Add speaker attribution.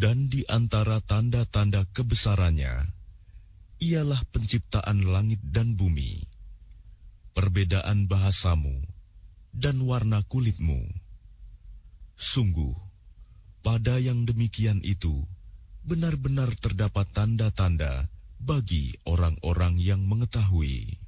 Speaker 1: Dan di antara tanda-tanda kebesarannya, ialah penciptaan langit dan bumi, perbedaan bahasamu, dan warna kulitmu. Sungguh, pada yang demikian itu, benar-benar terdapat tanda-tanda bagi orang-orang yang mengetahui.